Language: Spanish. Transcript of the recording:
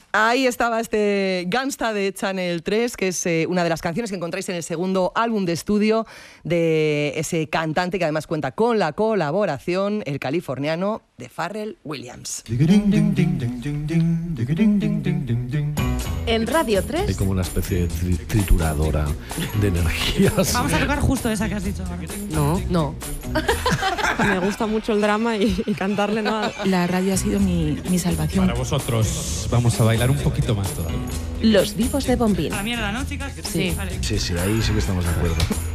Ahí estaba este Gangsta de Channel 3, que es una de las canciones que encontráis en el segundo álbum de estudio de ese cantante que además cuenta con la colaboración, el californiano, de Pharrell Williams. En Radio 3. Hay como una especie de trituradora de energías. Vamos a tocar justo esa que has dicho. No. Me gusta mucho el drama y cantarle nada. La radio ha sido mi salvación. Para vosotros vamos a bailar un poquito más todavía. Los vivos de Bombín. A la mierda, ¿no, chicas? Sí. Vale. Sí, ahí sí que estamos de acuerdo.